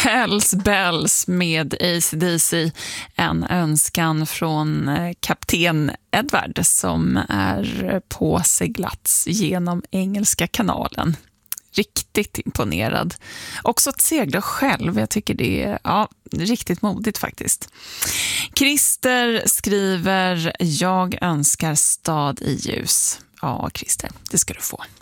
Hells Bells med AC/DC, en önskan från kapten Edward som är på seglats genom Engelska kanalen. Riktigt imponerad. Också att segla själv, jag tycker det är riktigt modigt faktiskt. Christer skriver, jag önskar stad i ljus. Ja, Christer, det ska du få.